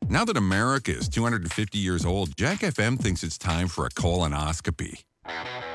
Now that America is 250 years old, Jack FM thinks it's time for a colonoscopy.